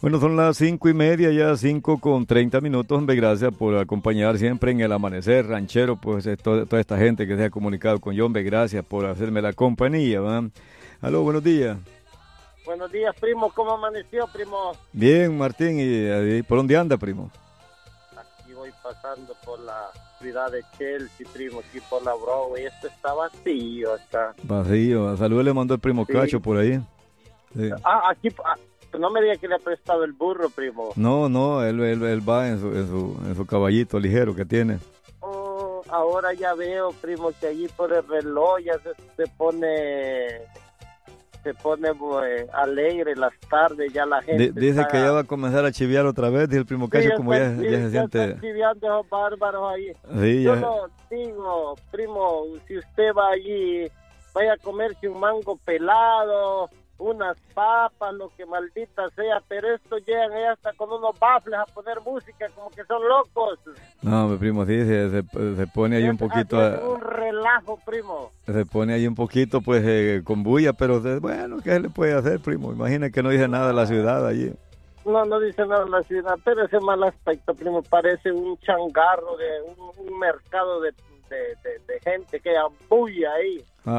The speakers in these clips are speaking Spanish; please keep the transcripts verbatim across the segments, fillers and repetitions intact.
Bueno, son las cinco y media, ya cinco con treinta minutos. Hombre, gracias por acompañar siempre en el amanecer ranchero, pues eh, toda, toda esta gente que se ha comunicado con yo. Hombre, gracias por hacerme la compañía, ¿va? Aló, buenos días. Buenos días, primo. ¿Cómo amaneció, primo? Bien, Martín. ¿Y, y por dónde anda, primo? Aquí voy pasando por la ciudad de Chelsea, primo, aquí por la Broadway. Esto está vacío, acá. Vacío. Saludos le mandó el primo Sí. Cacho por ahí. Sí. Ah, aquí... ah, no me diga que le ha prestado el burro, primo. No, no, él, él, él va en su, en, su, en su caballito ligero que tiene. Oh, ahora ya veo, primo, que allí por el reloj ya se, se pone... Se pone eh, alegre las tardes, ya la gente... D dice está... que ya va a comenzar a chiviar otra vez, dice el primo Cacho, sí, como está, ya, sí, ya se ya siente... están chiviando esos bárbaros ahí. Sí, Yo ya... lo digo, primo, si usted va allí, vaya a comerse un mango pelado, unas papas, lo que maldita sea, pero estos llegan ahí hasta con unos baffles a poner música, como que son locos. No, mi primo, sí, se, se, se pone ahí un poquito... Es un relajo, primo. Se pone ahí un poquito, pues, eh, con bulla, pero de, bueno, ¿qué se le puede hacer, primo? Imagina que no dice nada de la ciudad allí. No, no dice nada de la ciudad, pero ese mal aspecto, primo, parece un changarro de un, un mercado de, de, de, de gente que ambulla ahí. Ah,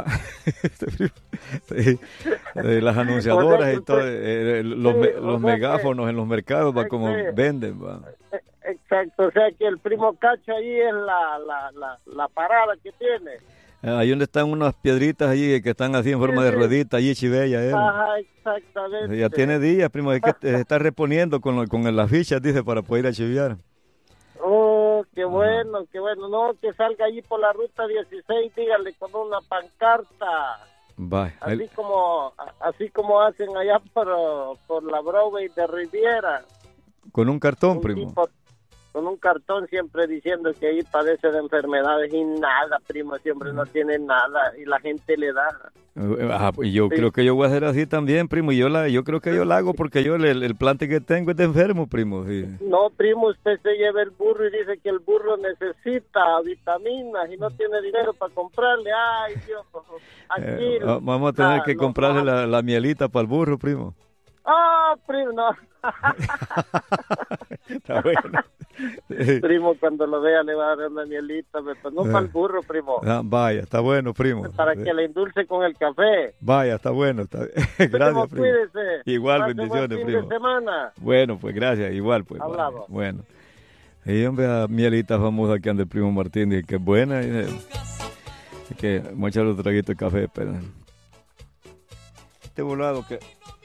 sí, eh, las anunciadoras y todo, eh, los, sí, me, los megáfonos que, en los mercados, va como sí, venden, va. Exacto, o sea que el primo Cacho ahí es la, la, la, la parada que tiene. Ahí donde están unas piedritas allí que están así en forma sí, de sí. ruedita, allí chivella él. Ajá, exactamente. Ya tiene días, primo, es que se está reponiendo con, lo, con las fichas, dice, para poder ir a chiviar. Oh, qué bueno, Ajá. qué bueno. No, que salga allí por la ruta dieciséis, dígale, con una pancarta. Bye. Así El... como así como hacen allá por, por la Broadway de Riviera. Con un cartón, un primo. Tipo, con un cartón siempre diciendo que ahí padece de enfermedades y nada, primo, siempre no tiene nada y la gente le da. Ajá, y yo sí. creo que yo voy a hacer así también, primo, y yo la, yo creo que yo la hago porque yo el, el plante que tengo es de enfermo, primo. Sí. No, primo, usted se lleva el burro y dice que el burro necesita vitaminas y no tiene dinero para comprarle. Ay, Dios, aquí... Eh, vamos a tener que comprarle la, la mielita para el burro, primo. Ah, oh, primo, no. Está bueno. Primo, cuando lo vea le va a dar una mielita, pero no para el burro, primo. Ah, vaya, está bueno, primo. Para sí. que le endulce con el café. Vaya, está bueno. Está... Primo, gracias, primo. Cuídese. Igual, Pase bendiciones, buen fin primo. De semana. Bueno, pues gracias, igual, pues. Hablamos. Vale. Bueno. Y hombre, a mielita famosa que anda el primo Martín, y que es buena. Y que vamos a echarle otro traguito de café, pero... Este volado que...